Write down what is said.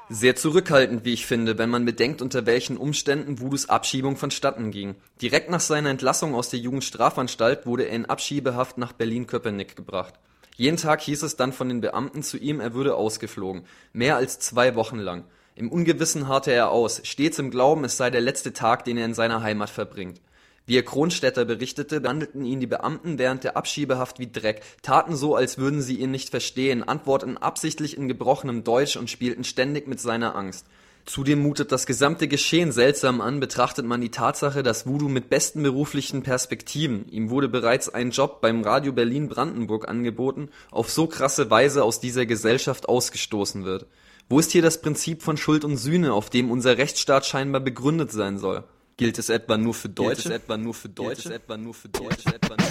Sehr zurückhaltend, wie ich finde, wenn man bedenkt, unter welchen Umständen Voodoos Abschiebung vonstatten ging. Direkt nach seiner Entlassung aus der Jugendstrafanstalt wurde er in Abschiebehaft nach Berlin-Köpenick gebracht. Jeden Tag hieß es dann von den Beamten zu ihm, er würde ausgeflogen. Mehr als 2 Wochen lang. Im Ungewissen harrte er aus, stets im Glauben, es sei der letzte Tag, den er in seiner Heimat verbringt. Wie Herr Kronstädter berichtete, behandelten ihn die Beamten während der Abschiebehaft wie Dreck, taten so, als würden sie ihn nicht verstehen, antworteten absichtlich in gebrochenem Deutsch und spielten ständig mit seiner Angst. Zudem mutet das gesamte Geschehen seltsam an, betrachtet man die Tatsache, dass Voodoo mit besten beruflichen Perspektiven, ihm wurde bereits ein Job beim Radio Berlin-Brandenburg angeboten, auf so krasse Weise aus dieser Gesellschaft ausgestoßen wird. Wo ist hier das Prinzip von Schuld und Sühne, auf dem unser Rechtsstaat scheinbar begründet sein soll? Gilt es etwa nur für Deutsche?